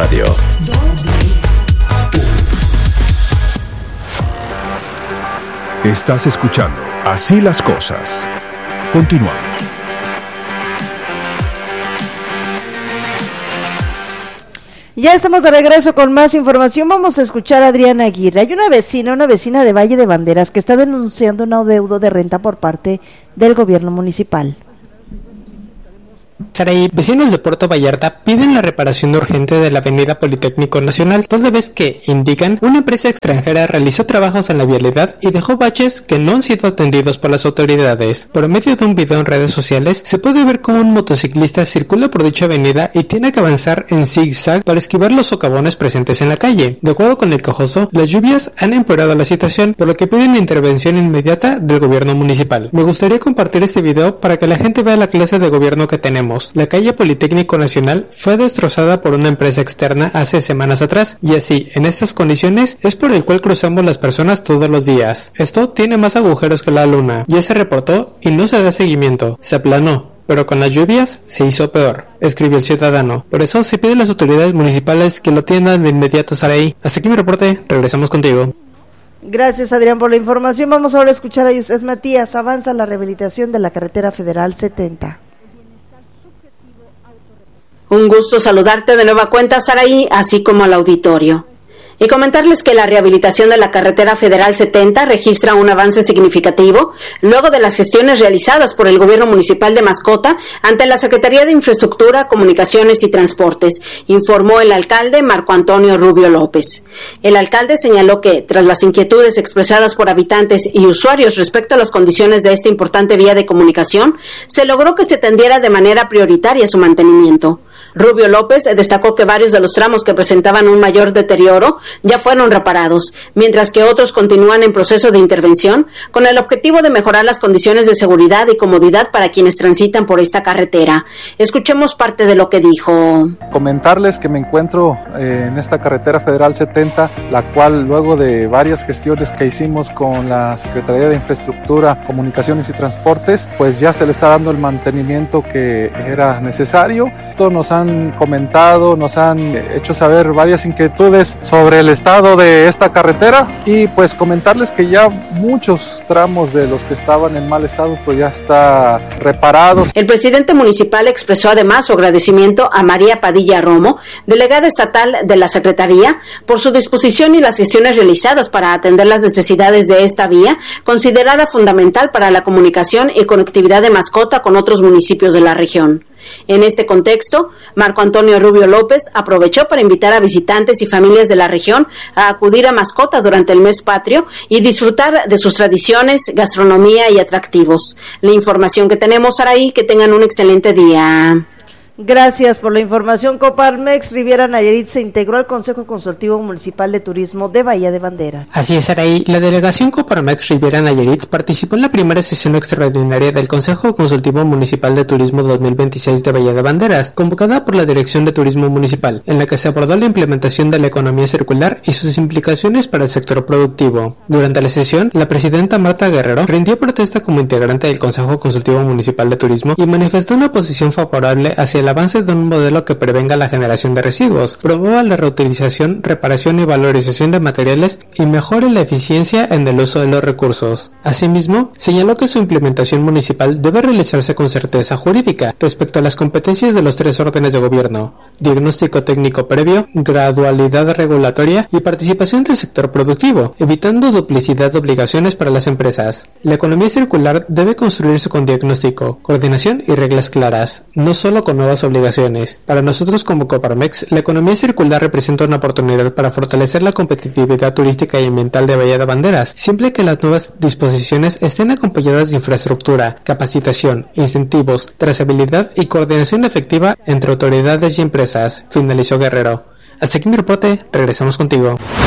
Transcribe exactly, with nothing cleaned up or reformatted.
Radio. Estás escuchando Así las Cosas. Continuamos. Ya estamos de regreso con más información. Vamos a escuchar a Adriana Aguirre. Hay una vecina, una vecina de Valle de Banderas que está denunciando un adeudo de renta por parte del gobierno municipal. Saraí, vecinos de Puerto Vallarta piden la reparación urgente de la avenida Politécnico Nacional, toda vez que, indican, una empresa extranjera realizó trabajos en la vialidad y dejó baches que no han sido atendidos por las autoridades. Por medio de un video en redes sociales, se puede ver cómo un motociclista circula por dicha avenida y tiene que avanzar en zigzag para esquivar los socavones presentes en la calle. De acuerdo con el Cojoso, las lluvias han empeorado la situación, por lo que piden la intervención inmediata del gobierno municipal. Me gustaría compartir este video para que la gente vea la clase de gobierno que tenemos. La calle Politécnico Nacional fue destrozada por una empresa externa hace semanas atrás, y así, en estas condiciones, es por el cual cruzamos las personas todos los días. Esto tiene más agujeros que la luna. Ya se reportó y no se da seguimiento. Se aplanó, pero con las lluvias se hizo peor, escribió el ciudadano. Por eso se pide a las autoridades municipales que lo atiendan de inmediato. Saraí, hasta aquí mi reporte, regresamos contigo. Gracias, Adrián, por la información. Vamos ahora a escuchar a Yusef Matías. Avanza la rehabilitación de la carretera federal setenta. Un gusto saludarte de nueva cuenta, Saraí, así como al auditorio. Y comentarles que la rehabilitación de la carretera federal setenta registra un avance significativo luego de las gestiones realizadas por el gobierno municipal de Mascota ante la Secretaría de Infraestructura, Comunicaciones y Transportes, informó el alcalde Marco Antonio Rubio López. El alcalde señaló que, tras las inquietudes expresadas por habitantes y usuarios respecto a las condiciones de esta importante vía de comunicación, se logró que se atendiera de manera prioritaria su mantenimiento. Rubio López destacó que varios de los tramos que presentaban un mayor deterioro ya fueron reparados, mientras que otros continúan en proceso de intervención con el objetivo de mejorar las condiciones de seguridad y comodidad para quienes transitan por esta carretera. Escuchemos parte de lo que dijo. Comentarles que me encuentro eh, en esta carretera federal setenta, la cual luego de varias gestiones que hicimos con la Secretaría de Infraestructura, Comunicaciones y Transportes, pues ya se le está dando el mantenimiento que era necesario. Esto nos han comentado, nos han hecho saber varias inquietudes sobre el estado de esta carretera y pues comentarles que ya muchos tramos de los que estaban en mal estado pues ya está reparados. El presidente municipal expresó además su agradecimiento a María Padilla Romo, delegada estatal de la Secretaría, por su disposición y las gestiones realizadas para atender las necesidades de esta vía, considerada fundamental para la comunicación y conectividad de Mascota con otros municipios de la región. En este contexto, Marco Antonio Rubio López aprovechó para invitar a visitantes y familias de la región a acudir a Mascota durante el mes patrio y disfrutar de sus tradiciones, gastronomía y atractivos. La información que tenemos, Saraí, que tengan un excelente día. Gracias por la información. Coparmex Riviera Nayarit se integró al Consejo Consultivo Municipal de Turismo de Bahía de Banderas. Así es, Saraí. La delegación Coparmex Riviera Nayarit participó en la primera sesión extraordinaria del Consejo Consultivo Municipal de Turismo dos mil veintiséis de Bahía de Banderas, convocada por la Dirección de Turismo Municipal, en la que se abordó la implementación de la economía circular y sus implicaciones para el sector productivo. Durante la sesión, la presidenta Marta Guerrero rindió protesta como integrante del Consejo Consultivo Municipal de Turismo y manifestó una posición favorable hacia la avance de un modelo que prevenga la generación de residuos, promueva la reutilización, reparación y valorización de materiales y mejore la eficiencia en el uso de los recursos. Asimismo, señaló que su implementación municipal debe realizarse con certeza jurídica respecto a las competencias de los tres órdenes de gobierno: diagnóstico técnico previo, gradualidad regulatoria y participación del sector productivo, evitando duplicidad de obligaciones para las empresas. La economía circular debe construirse con diagnóstico, coordinación y reglas claras, no solo con nuevas obligaciones. Para nosotros como Coparmex, la economía circular representa una oportunidad para fortalecer la competitividad turística y ambiental de Bahía de Banderas, siempre que las nuevas disposiciones estén acompañadas de infraestructura, capacitación, incentivos, trazabilidad y coordinación efectiva entre autoridades y empresas, finalizó Guerrero. Hasta aquí mi reporte, regresamos contigo.